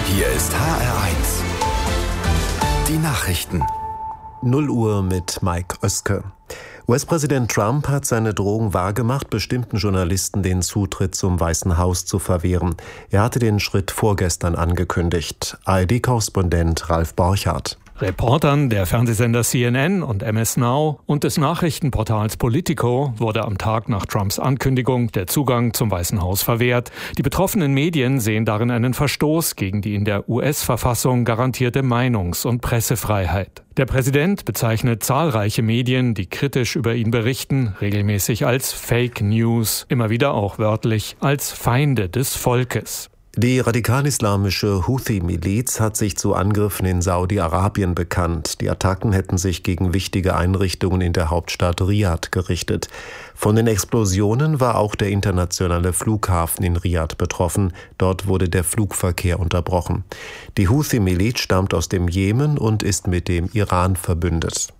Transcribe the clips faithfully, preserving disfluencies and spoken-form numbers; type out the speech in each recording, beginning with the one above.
Hier ist H R eins. Die Nachrichten. null Uhr mit Mike Oeske. U S-Präsident Trump hat seine Drohung wahrgemacht, bestimmten Journalisten den Zutritt zum Weißen Haus zu verwehren. Er hatte den Schritt vorgestern angekündigt. A R D-Korrespondent Ralf Borchardt. Reportern der Fernsehsender C N N und M S Now und des Nachrichtenportals Politico wurde am Tag nach Trumps Ankündigung der Zugang zum Weißen Haus verwehrt. Die betroffenen Medien sehen darin einen Verstoß gegen die in der U S-Verfassung garantierte Meinungs- und Pressefreiheit. Der Präsident bezeichnet zahlreiche Medien, die kritisch über ihn berichten, regelmäßig als Fake News, immer wieder auch wörtlich als Feinde des Volkes. Die radikal-islamische Houthi-Miliz hat sich zu Angriffen in Saudi-Arabien bekannt. Die Attacken hätten sich gegen wichtige Einrichtungen in der Hauptstadt Riad gerichtet. Von den Explosionen war auch der internationale Flughafen in Riad betroffen. Dort wurde der Flugverkehr unterbrochen. Die Houthi-Miliz stammt aus dem Jemen und ist mit dem Iran verbündet.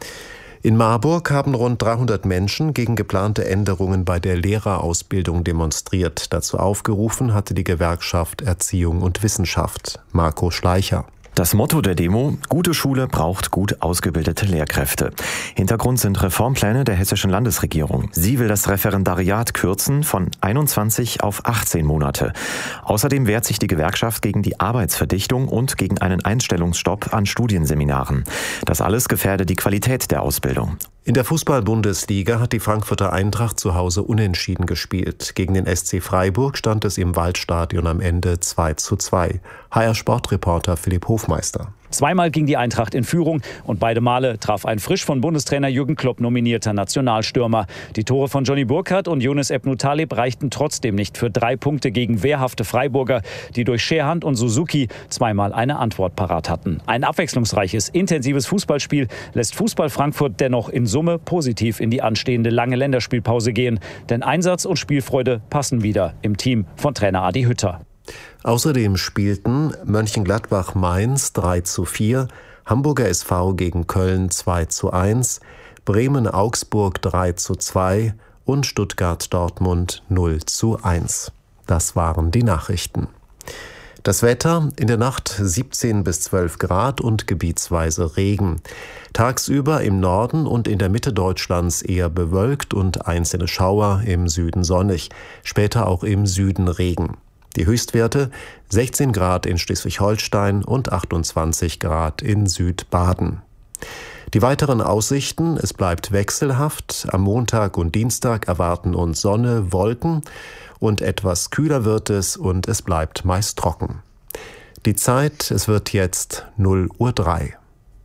In Marburg haben rund dreihundert Menschen gegen geplante Änderungen bei der Lehrerausbildung demonstriert. Dazu aufgerufen hatte die Gewerkschaft Erziehung und Wissenschaft. Marco Schleicher. Das Motto der Demo: Gute Schule braucht gut ausgebildete Lehrkräfte. Hintergrund sind Reformpläne der hessischen Landesregierung. Sie will das Referendariat kürzen von einundzwanzig auf achtzehn Monate. Außerdem wehrt sich die Gewerkschaft gegen die Arbeitsverdichtung und gegen einen Einstellungsstopp an Studienseminaren. Das alles gefährde die Qualität der Ausbildung. In der Fußball-Bundesliga hat die Frankfurter Eintracht zu Hause unentschieden gespielt. Gegen den S C Freiburg stand es im Waldstadion am Ende zwei zu zwei. H R-Sportreporter Philipp Hofmeister. Zweimal ging die Eintracht in Führung und beide Male traf ein frisch von Bundestrainer Jürgen Klopp nominierter Nationalstürmer. Die Tore von Johnny Burkhardt und Younes Ebnou Taleb reichten trotzdem nicht für drei Punkte gegen wehrhafte Freiburger, die durch Scherhand und Suzuki zweimal eine Antwort parat hatten. Ein abwechslungsreiches, intensives Fußballspiel lässt Fußball Frankfurt dennoch in Summe positiv in die anstehende lange Länderspielpause gehen. Denn Einsatz und Spielfreude passen wieder im Team von Trainer Adi Hütter. Außerdem spielten Mönchengladbach-Mainz drei zu vier, Hamburger S V gegen Köln zwei zu eins, Bremen-Augsburg drei zu zwei und Stuttgart-Dortmund null zu eins. Das waren die Nachrichten. Das Wetter: in der Nacht siebzehn bis zwölf Grad und gebietsweise Regen. Tagsüber im Norden und in der Mitte Deutschlands eher bewölkt und einzelne Schauer, im Süden sonnig, später auch im Süden Regen. Die Höchstwerte: sechzehn Grad in Schleswig-Holstein und achtundzwanzig Grad in Südbaden. Die weiteren Aussichten: es bleibt wechselhaft. Am Montag und Dienstag erwarten uns Sonne, Wolken und etwas kühler wird es und es bleibt meist trocken. Die Zeit: es wird jetzt null Uhr drei.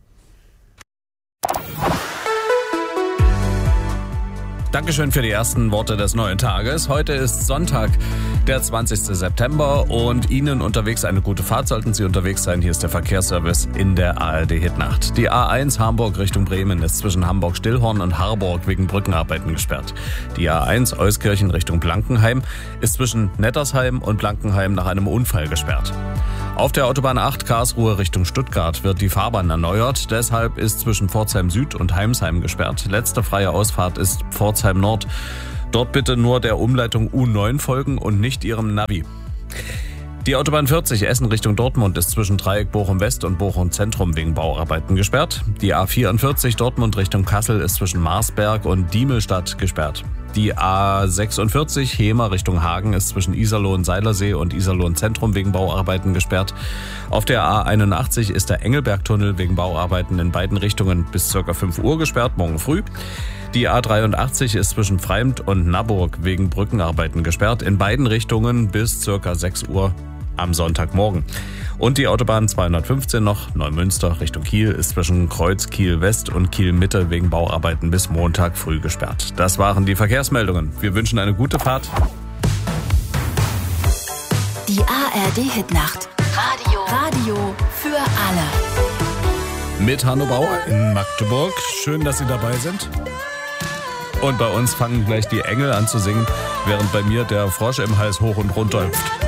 Dankeschön für die ersten Worte des neuen Tages. Heute ist Sonntag, der zwanzigsten September und Ihnen unterwegs eine gute Fahrt, sollten Sie unterwegs sein. Hier ist der Verkehrsservice in der A R D-Hitnacht. Die A eins Hamburg Richtung Bremen ist zwischen Hamburg-Stillhorn und Harburg wegen Brückenarbeiten gesperrt. Die A eins Euskirchen Richtung Blankenheim ist zwischen Nettersheim und Blankenheim nach einem Unfall gesperrt. Auf der Autobahn acht Karlsruhe Richtung Stuttgart wird die Fahrbahn erneuert. Deshalb ist zwischen Pforzheim Süd und Heimsheim gesperrt. Letzte freie Ausfahrt ist Pforzheim Nord. Dort bitte nur der Umleitung U neun folgen und nicht Ihrem Navi. Die Autobahn vierzig Essen Richtung Dortmund ist zwischen Dreieck Bochum West und Bochum Zentrum wegen Bauarbeiten gesperrt. Die A vierundvierzig Dortmund Richtung Kassel ist zwischen Marsberg und Diemelstadt gesperrt. Die A sechsundvierzig Hemer Richtung Hagen ist zwischen Iserlohn-Seilersee und Iserlohn-Zentrum wegen Bauarbeiten gesperrt. Auf der A einundachtzig ist der Engelbergtunnel wegen Bauarbeiten in beiden Richtungen bis ca. fünf Uhr gesperrt, morgen früh. Die A dreiundachtzig ist zwischen Freimt und Naburg wegen Brückenarbeiten gesperrt, in beiden Richtungen bis ca. sechs Uhr am Sonntagmorgen. Und die Autobahn zweihundertfünfzehn noch, Neumünster Richtung Kiel, ist zwischen Kreuz Kiel West und Kiel Mitte wegen Bauarbeiten bis Montag früh gesperrt. Das waren die Verkehrsmeldungen. Wir wünschen eine gute Fahrt. Die A R D-Hitnacht. Radio. Radio für alle. Mit Hanno Bauer in Magdeburg. Schön, dass Sie dabei sind. Und bei uns fangen gleich die Engel an zu singen, während bei mir der Frosch im Hals hoch und runter hüpft.